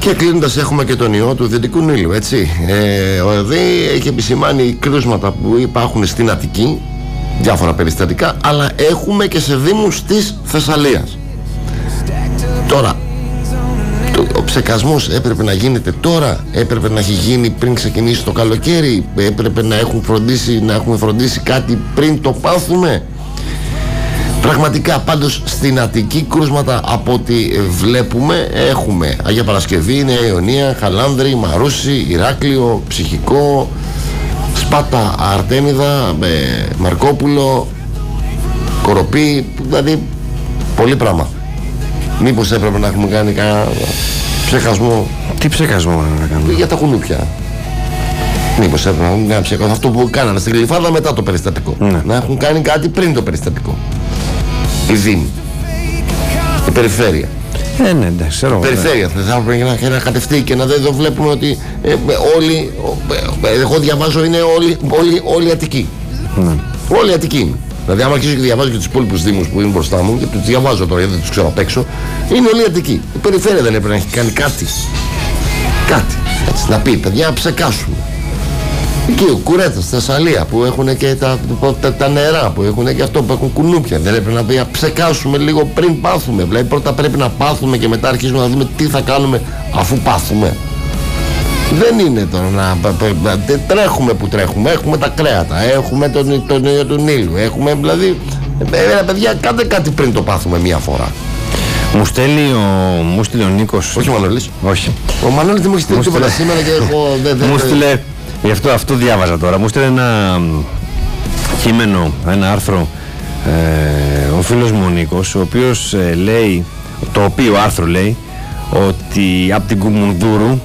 Και κλείνοντας, έχουμε και τον ιό του Δυτικού Νείλου, έτσι. Ο ΕΔΗ έχει επισημάνει κρούσματα που υπάρχουν στην Αττική, διάφορα περιστατικά, αλλά έχουμε και σε δήμους της Θεσσαλίας. Τώρα, ο ψεκασμός έπρεπε να γίνεται τώρα, έπρεπε να έχει γίνει πριν ξεκινήσει το καλοκαίρι, έπρεπε να έχουμε φροντίσει κάτι πριν το πάθουμε. Πραγματικά, πάντως στην Αττική κρούσματα από ό,τι βλέπουμε έχουμε Αγία Παρασκευή, Νέα Ιωνία, Χαλάνδρη, Μαρούσι, Ηράκλειο, Ψυχικό, Σπάτα, Αρτέμιδα, Μαρκόπουλο, Κοροπή, δηλαδή πολύ πράγμα. Μήπως έπρεπε να έχουμε κάνει κανένα ψεκασμό? Τι ψεκασμό να κάνουμε? Για τα κουνούπια. Μήπως έπρεπε να έχουμε κάνει ψεκασμό? Αυτό που κάνανε στην Γλυφάδα μετά το περιστατικό. Ναι. Να έχουν κάνει κάτι πριν το περιστατικό. Η Δήμη, η Περιφέρεια. Ναι, εντάξει, ξέρω. Η Περιφέρεια θα έπρεπε να κατευθεί και να δεν βλέπουμε ότι όλοι, εγώ διαβάζω, είναι όλοι Αττικοί. Ναι. Όλοι Αττικοί είναι. Δηλαδή, άμα αρχίσω και διαβάζω και τους υπόλοιπους δήμους που είναι μπροστά μου, και τους διαβάζω τώρα γιατί δεν τους ξέρω απ' έξω, είναι όλοι Αττικοί. Η Περιφέρεια δεν έπρεπε να έχει κάνει κάτι. Κάτι. Έτσι, να πει, παιδιά, να ψεκάσουμε. Εκεί ο Κουρέτας, στη Θεσσαλία που έχουν και τα νερά, που έχουν και αυτό, που έχουν κουνούπια. Δεν έπρεπε να πει να ψεκάσουμε λίγο πριν πάθουμε? Δηλαδή πρώτα πρέπει να πάθουμε και μετά αρχίζουμε να δούμε τι θα κάνουμε αφού πάθουμε. Δεν είναι τώρα να τρέχουμε που τρέχουμε. Έχουμε τα κρέατα, έχουμε τον ιό του Νείλου, έχουμε δηλαδή. Παιδιά, κάντε κάτι πριν το πάθουμε μία φορά. Μου στείλει ο Νίκος. Όχι ο Μανώλης. Όχι. Ο Μανώλης δεν μου έχει στείλει τίποτα σήμερα και εγώ δεν. Μου στείλε. Γι' αυτό διάβαζα τώρα. Μου στείλε ένα κείμενο, ένα άρθρο ο φίλος μου ο Νίκος, ο οποίος λέει, το οποίο άρθρο λέει ότι από την Κουμουνδούρου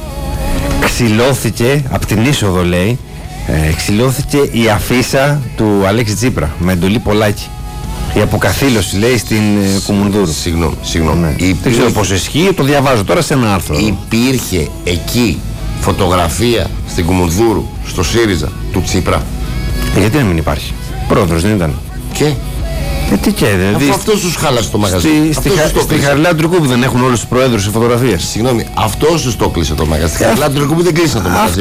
ξυλώθηκε, από την είσοδο λέει, ξυλώθηκε η αφίσα του Αλέξη Τσίπρα με εντολή Πολάκη. Η αποκαθήλωση λέει στην Κουμουνδούρου. Συγγνώμη. Ναι. Δεν ξέρω πως ισχύει, το διαβάζω τώρα σε ένα άρθρο. Υπήρχε εκεί φωτογραφία στην Κουμουνδούρου, στο ΣΥΡΙΖΑ, του Τσίπρα? Γιατί να μην υπάρχει? Πρόεδρος δεν ήταν? Και? Τι και, δηλαδή. Αυτός τους χάλασε το μαγαζί. Στη Χαριλάου Τρικούπη δεν έχουν όλους τους προέδρους σε φωτογραφίες? Συγγνώμη, αυτός τους το κλείσε το μαγαζί. Στη Χαριλάου Τρικούπη δεν κλείσαν το μαγαζί.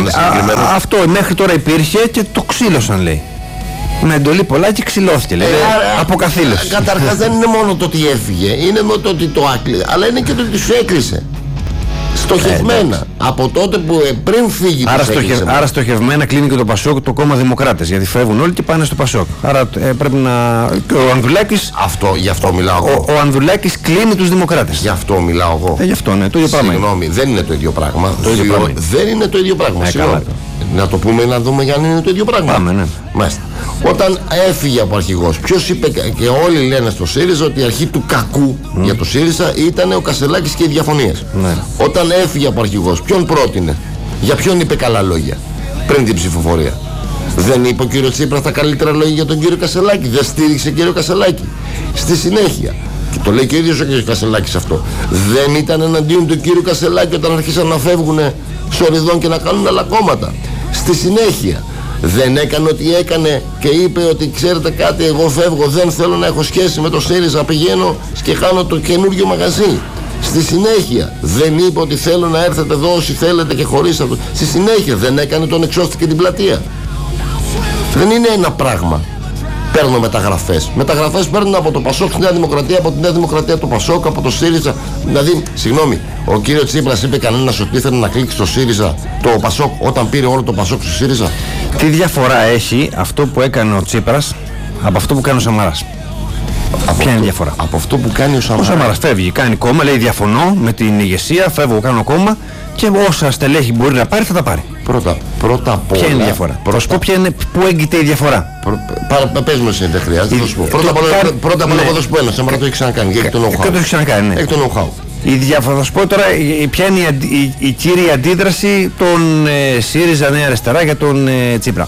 Αυτό μέχρι τώρα υπήρχε και το ξύλωσαν λέει. Με εντολή Πολάκη ξυλώθηκε λέει. Αποκαθήλωση. Καταρχάς δεν είναι μόνο το ότι έφυγε, είναι μόνο το ότι το άκλεισε, αλλά είναι και το ότι σου έκλεισε. Στοχευμένα. Από τότε που πριν φύγει. Άρα στοχευμένα κλείνει και το Πασόκ, το κόμμα Δημοκράτες. Γιατί φεύγουν όλοι και πάνε στο Πασόκ. Άρα πρέπει να. Και ο Ανδουλάκης. Γι' αυτό μιλάω εγώ. Ο Ανδουλάκης κλείνει τους Δημοκράτες. Γι' αυτό μιλάω εγώ. Γι' αυτό ναι, το ίδιο πράγμα. Συγγνώμη, δεν είναι το ίδιο πράγμα. Δεν είναι το ίδιο πράγμα. Να το πούμε, να δούμε αν είναι το ίδιο πράγμα. Πάμε, ναι. Μάλιστα. Όταν έφυγε από αρχηγός, ποιος είπε, και όλοι λένε στο ΣΥΡΙΖΑ ότι η αρχή του κακού για το ΣΥΡΙΖΑ ήταν ο Κασελάκης και οι διαφωνίες. Ναι. Όταν έφυγε από αρχηγός, ποιον πρότεινε? Για ποιον είπε καλά λόγια πριν την ψηφοφορία? Δεν είπε ο κύριος Τσίπρας τα καλύτερα λόγια για τον κύριο Κασελάκη? Δεν στήριξε κύριο Κασελάκη? Στη συνέχεια, και το λέει και ο ίδιος ο κύριος Κασελάκης αυτό, δεν ήταν εναντίον του κύριου Κασελάκη όταν αρχίσαν να φεύγουν σοριδών και να κάνουν άλλα κόμματα? Στη συνέχεια, δεν έκανε ό,τι έκανε και είπε ότι ξέρετε κάτι, εγώ φεύγω, δεν θέλω να έχω σχέση με το ΣΥΡΙΖΑ, πηγαίνω και κάνω το καινούργιο μαγαζί? Στη συνέχεια, δεν είπε ότι θέλω να έρθετε εδώ όσοι θέλετε και χωρίς αυτό? Στη συνέχεια, δεν έκανε τον εξώστη και την πλατεία? Δεν είναι ένα πράγμα. Παίρνω μεταγραφές. Μεταγραφές παίρνουν από το Πασόκ στη Νέα Δημοκρατία, από τη Νέα Δημοκρατία το Πασόκ, από το ΣΥΡΙΖΑ. Δηλαδή, συγγνώμη, ο κύριος Τσίπρας είπε κανένας ότι ήθελε να κλείξει το ΣΥΡΙΖΑ, το Πασόκ, όταν πήρε όλο το Πασόκ στο ΣΥΡΙΖΑ? Τι διαφορά έχει αυτό που έκανε ο Τσίπρας από αυτό που κάνει ο Σαμαράς? Ποια είναι η διαφορά? Από αυτό που κάνει ο Σαμαράς. Ο Σαμαράς φεύγει, κάνει κόμμα, λέει διαφωνώ με την ηγεσία, φεύγω, κάνω κόμμα και όσα στελέχη μπορεί να πάρει θα τα πάρει. Πρώτα απ' όλα. Ποια είναι η διαφορά? Πού έγκυται η διαφορά? Πες μου εσύ, δεν χρειάζεται, θα σου πω. Πρώτα απ' όλα θα σου πω ένα, Σαμαρά το έχει ξανακάνει. Έχει το know-how. Το έχει ξανακάνει, ναι. Έχει το know-how. Η διαφορά, θα σου πω τώρα ποια είναι η κύρια αντίδραση των ΣΥΡΙΖΑ Νέα Αριστερά για τον Τσίπρα.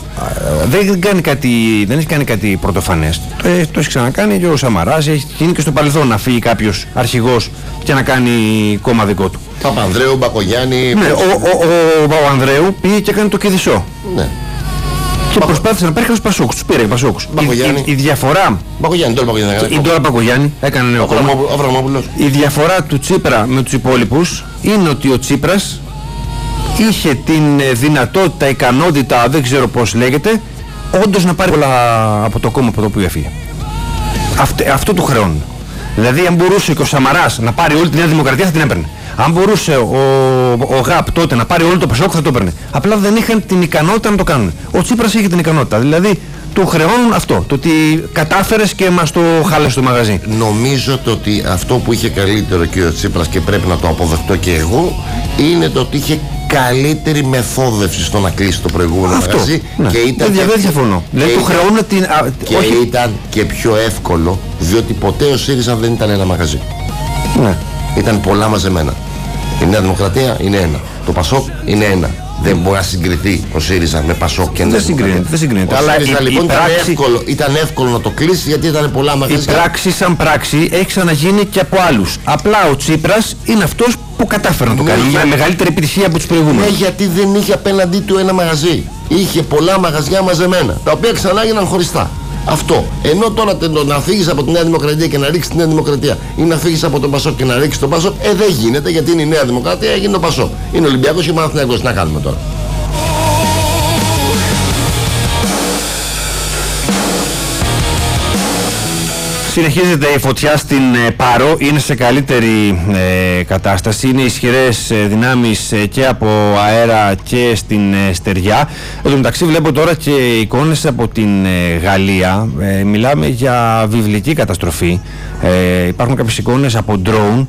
Δεν έχει κάνει κάτι πρωτοφανές. Το έχει ξανακάνει και ο Σαμαράς, έχει γίνει και στο παρελθόν να φύγει κάποιος αρχηγός και να κάνει κόμμα δικό του. Παπανδρέου, Μπακογιάννη. Ναι, ο Παπανδρέου πήγε και έκανε το Κηδισό. Ναι. Και προσπάθησε να πάρει τους Πασόκους. Τους πήρε οι Πασόκους. Η διαφορά. Τώρα Πακογιάννη έκανε νέο κόμμα. Η διαφορά του Τσίπρα με τους υπόλοιπους είναι ότι ο Τσίπρας είχε την δυνατότητα, ικανότητα, δεν ξέρω πώς λέγεται, όντως να πάρει πολλά από το κόμμα από το οποίο έφυγε. Αυτό του χρεώνουν. Δηλαδή, αν μπορούσε και ο Σαμαράς να πάρει όλη τη Νέα Δημοκρατία, θα την έπαιρνε. Αν μπορούσε ο ΓΑΠ τότε να πάρει όλο το Πασόκ, θα το έπαιρνε. Απλά δεν είχαν την ικανότητα να το κάνουν. Ο Τσίπρας είχε την ικανότητα. Δηλαδή, του χρεώνουν αυτό. Το ότι κατάφερες και μας το χάλασε το μαγαζί. Νομίζω ότι αυτό που είχε καλύτερο και ο Τσίπρας, και πρέπει να το αποδεχτώ και εγώ, είναι το ότι είχε καλύτερη μεθόδευση στο να κλείσει το προηγούμενο μαγαζί. Ναι. Και ήταν δεν διαφωνώ. Δηλαδή, του χρεώνουν την. Και ήταν και πιο εύκολο, διότι ποτέ ο ΣΥΡΙΖΑ δεν ήταν ένα μαγαζί. Ναι. Ήταν πολλά μαζεμένα. Η Νέα Δημοκρατία είναι ένα. Το Πασόκ είναι ένα. Δεν μπορεί να συγκριθεί ο ΣΥΡΙΖΑ με Πασόκ και Νέα Δημοκρατία. Δεν συγκρίνεται. Αλλά λοιπόν ήταν εύκολο να το κλείσει, γιατί ήταν πολλά μαγαζιά. Η πράξη σαν πράξη έχει ξαναγίνει και από άλλους. Απλά ο Τσίπρας είναι αυτός που κατάφερε να το κάνει. Με μεγαλύτερη επιτυχία από τους προηγούμενους. Ναι, γιατί δεν είχε απέναντί του ένα μαγαζί. Είχε πολλά μαγαζιά μαζεμένα, τα οποία ξανά έγιναν χωριστά. Αυτό. Ενώ τώρα να φύγεις από τη Νέα Δημοκρατία και να ρίξεις τη Νέα Δημοκρατία, ή να φύγεις από τον Πασόκ και να ρίξεις τον Πασόκ, δεν γίνεται, γιατί είναι η Νέα Δημοκρατία, έγινε το Πασόκ. Είναι Ολυμπιακός και Παναθηναϊκός. Να κάνουμε τώρα. Συνεχίζεται η φωτιά στην Πάρο, είναι σε καλύτερη κατάσταση, είναι ισχυρές δυνάμεις και από αέρα και στην στεριά. Εν τω μεταξύ βλέπω τώρα και εικόνες από την Γαλλία, μιλάμε για βιβλική καταστροφή. Υπάρχουν κάποιες εικόνες από drone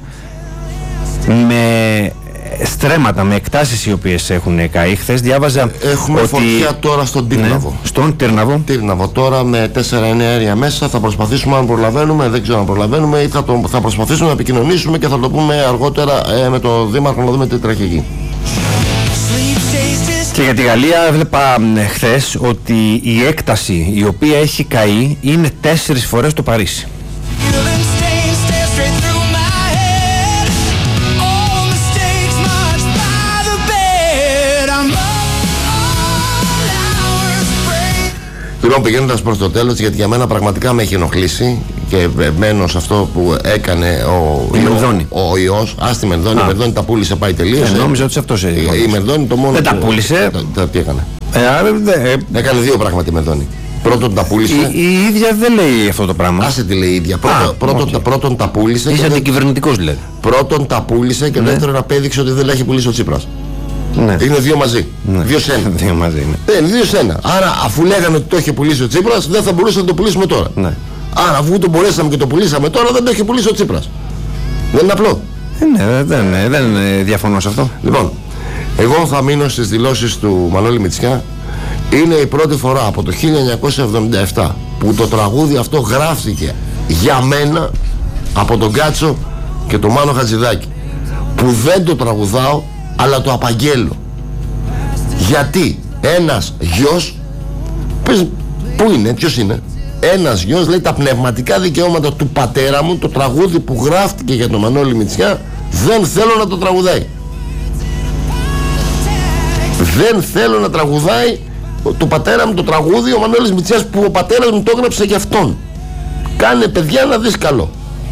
με στρέμματα, με εκτάσεις οι οποίες έχουν καεί. Χθες διάβαζα. Έχουμε ότι φωτιά τώρα στον Τύρναβο. Ναι, στον Τύρναβο. Τώρα με 4-9 αέρια μέσα. Θα προσπαθήσουμε, αν προλαβαίνουμε, δεν ξέρω αν προλαβαίνουμε, ή θα προσπαθήσουμε να επικοινωνήσουμε και θα το πούμε αργότερα με τον Δήμαρχο να δούμε τι τρέχει εκεί. Και για τη Γαλλία έβλεπα χθες ότι η έκταση η οποία έχει καεί είναι 4 φορές το Παρίσι. Λοιπόν, πηγαίνοντας προς το τέλος, γιατί για μένα πραγματικά με έχει ενοχλήσει και μένω σε αυτό που έκανε ο ιός. Στη Μενδώνη. Η Μενδώνη τα πούλησε, πάει τελείως. Νόμιζα ότι σε αυτός η Μενδώνη το μόνο. Δεν τα πούλησε. Τι έκανε? Έκανε δύο πράγματα η Μενδώνη. Πρώτον τα πούλησε. Η ίδια δεν λέει αυτό το πράγμα. Άσε τι λέει η ίδια. Πρώτον τα πούλησε. Είσαι αντικυβερνητικός δηλαδή. Πρώτον τα πούλησε και δεύτερον απέδειξε ότι δεν έχει πουλήσει ο Τσίπρας. Ναι. Είναι δύο μαζί. Ναι. Δύο σε ένα. Δύο μαζί είναι. Δύο σε ένα. Άρα, αφού λέγανε ότι το είχε πουλήσει ο Τσίπρας, δεν θα μπορούσαμε να το πουλήσουμε τώρα. Ναι. Άρα, αφού το μπορέσαμε και το πουλήσαμε τώρα, δεν το είχε πουλήσει ο Τσίπρας. Δεν είναι απλό. Ναι, δεν διαφωνώ σε αυτό. Λοιπόν, εγώ θα μείνω στις δηλώσεις του Μανώλη Μητσιά. Είναι η πρώτη φορά από το 1977 που το τραγούδι αυτό γράφτηκε για μένα από τον Κάτσο και τον Μάνο Χατζηδάκη. Που δεν το τραγουδάω, αλλά το απαγγέλω. Γιατί ένας γιος, πού είναι, ποιος είναι? Ένας γιος λέει: τα πνευματικά δικαιώματα του πατέρα μου, το τραγούδι που γράφτηκε για τον Μανώλη Μητσιά, δεν θέλω να το τραγουδάει. Δεν θέλω να τραγουδάει του πατέρα μου το τραγούδι ο Μανώλης Μητσιάς, που ο πατέρας μου το έγραψε για αυτόν. Κάνε παιδιά να δεις καλό.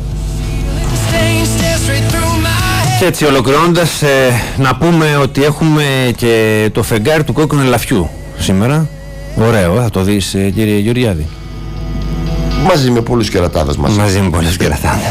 Και έτσι ολοκληρώνοντας, να πούμε ότι έχουμε και το φεγγάρι του κόκκινου ελαφιού σήμερα. Ωραίο, θα το δεις κύριε Γεωργιάδη? Μαζί με πολλούς κερατάδες μας. Μαζί με πολλούς κερατάδες.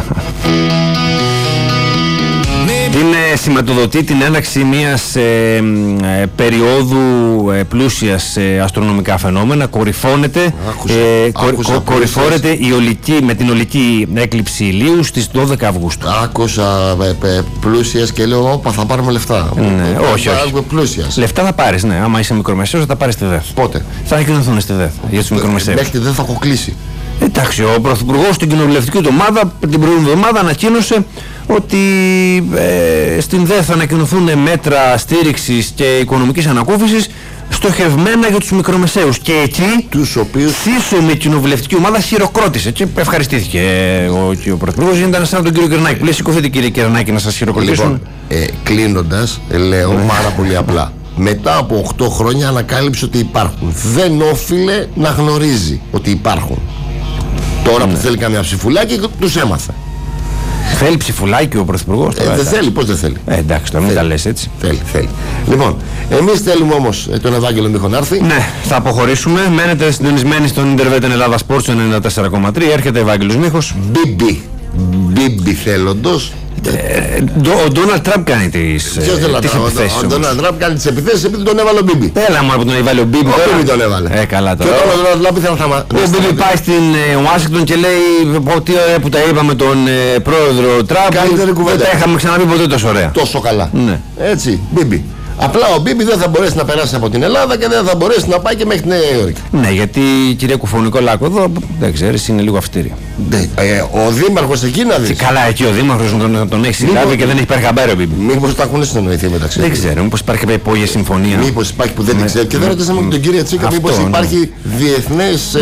Είναι σηματοδοτεί την έναρξη μιας περίοδου πλούσιας αστρονομικά φαινόμενα. Κορυφώνεται, κορυφώνεται με την ολική έκλειψη ηλίου στις 12 Αυγούστου. Άκουσα πλούσιας και λέω: όπα, θα πάρουμε λεφτά. Ναι, όχι. Πλούσιας. Λεφτά θα πάρεις, ναι. Άμα είσαι μικρομεσαίος θα τα πάρεις στη ΔΕΘ. Πότε? Θα ανακοινωθούν στη ΔΕΘ για τους μικρομεσαίους. Μέχρι δεν θα έχω κλείσει. Εντάξει, ο Πρωθυπουργός στην κοινοβουλευτική ομάδα την προηγούμενη εβδομάδα ανακοίνωσε ότι στην ΔΕΘ θα ανακοινωθούν μέτρα στήριξης και οικονομικής ανακούφισης στοχευμένα για τους μικρομεσαίους. Και εκεί τους οποίους σύσσωμη κοινοβουλευτική ομάδα χειροκρότησε και ευχαριστήθηκε ο Πρωθυπουργός. Ήταν σαν τον κύριο Κερνάκη. Λέει: σηκωθείτε κύριε Κερνάκη να σας χειροκροτήσουν. Λοιπόν, κλείνοντας, λέω πάρα πολύ απλά. μετά από 8 χρόνια ανακάλυψε ότι υπάρχουν. Δεν όφιλε να γνωρίζει ότι υπάρχουν. Τώρα που θέλει καμιά ψηφουλάκι, τους έμαθε. Θέλει ψηφουλάκι ο Πρωθυπουργός τώρα? Δεν θέλει, πώς δεν θέλει. Εντάξει, τώρα μην τα λες έτσι. Θέλει. Λοιπόν, εμείς θέλουμε όμως τον Ευάγγελο Μίχο να έρθει. Ναι, θα αποχωρήσουμε. Μένετε συντονισμένοι στον Intervet Ελλάδα Sports 94,3. Έρχεται Ευάγγελος Μίχος. Μπίμπι θέλοντος. Ο Ντόναλντ Τραμπ κάνει τις επιθέσεις. Ο Ντόναλντ Τραμπ κάνει τις επιθέσεις επειδή τον έβαλε ο Μπίμπι. Έλα μόνο που τον έβαλε ο Μπίμπι. Ο Μπίμπι τον έβαλε. Καλά τώρα. Και ο Ντόναλντ Τραμπ ήθελε να ο Μπίμπι πάει στην Ουάσιγκτον και λέει τι ωραία που τα είπαμε τον πρόεδρο Τραμπ. Καλύτερη κουβέντα. Δεν τα είχαμε ξαναπεί ποτέ τόσο ωραία. Τόσο καλά. Ναι. Έτσι, Μπίμπι. Απλά ο Μπίμπι δεν θα μπορέσει να περάσει από την Ελλάδα και δεν θα μπορέσει να πάει και μέχρι τη Νέα Υόρκη. Ναι, γιατί η κυρία Κουφονικολάκου εδώ, δεν ξέρεις, είναι λίγο αυτήρια. Ο δήμαρχος εκεί να δεις. Καλά, εκεί ο δήμαρχος τον έχει συλλάβει και δεν έχει πάρει χαμπάρι ο Μπίμπι. Μήπως τα έχουν συνεννοηθεί μεταξύ τους. Δεν ξέρω, μήπως υπάρχει κάποια υπόγεια συμφωνία. Μήπως υπάρχει που δεν ξέρει. Και δεν ρωτήσαμε τον κύριο Τσίκα, μήπως υπάρχει διεθνές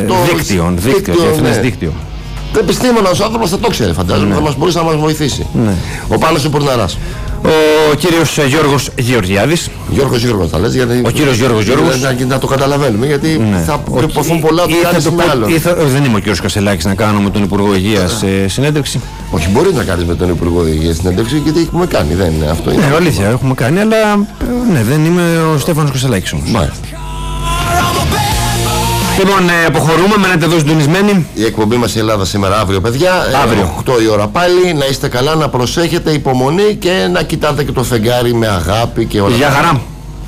δίκτυο. Επιστήμονας ο άνθρωπος θα το ξέρει, φαντάζομαι, θα μας μπορούσε να μας βοηθήσει. Ο Πάνος ο Πουρναράς. Ο κύριος Γιώργος Γεωργιάδης. Γιώργος θα λες, γιατί ο κύριος Γιώργος. Να το καταλαβαίνουμε, γιατί θα υποθούν πολλά ότι κάνεις με άλλο. Δεν είμαι ο κύριος Κασελάκης να κάνω με τον Υπουργό Υγείας συνέντευξη. Όχι, μπορεί να κάνεις με τον Υπουργό Υγείας συνέντευξη, γιατί έχουμε κάνει, δεν είναι αυτό. Ναι, αλήθεια, έχουμε κάνει, αλλά ναι, δεν είμαι ο Στέφανος Κασελάκης όμως. Μάλιστα. Λοιπόν, αποχωρούμε, μένετε εδώ συντονισμένοι. Η εκπομπή μας η Ελλάδα σήμερα, αύριο παιδιά. Αύριο. 8 η ώρα πάλι. Να είστε καλά, να προσέχετε, υπομονή και να κοιτάτε και το φεγγάρι με αγάπη και όλα. Γεια χαρά.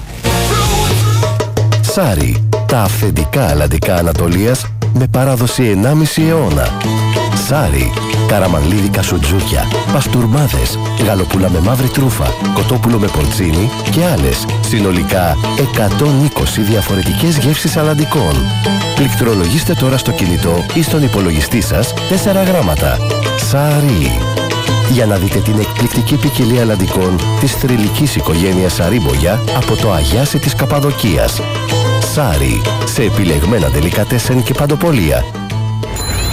Σάρι, τα αυθεντικά αλλαντικά Ανατολίας με παράδοση 1,5 αιώνα. Σάρι, καραμανλίδικα σουτζούκια, παστούρμάδες, γαλοπούλα με μαύρη τρούφα, κοτόπουλο με πορτσίνι και άλλες. Συνολικά 120 διαφορετικές γεύσεις αλλαντικών. Πληκτρολογήστε τώρα στο κινητό ή στον υπολογιστή σας 4 γράμματα. Σάρι. Για να δείτε την εκπληκτική ποικιλία αλλαντικών της θρυλικής οικογένειας Σαρίμπογια από το Αγιάσι της Καπαδοκίας. Σάρι, σε επιλεγμένα ντελικατέσεν και παντοπολία.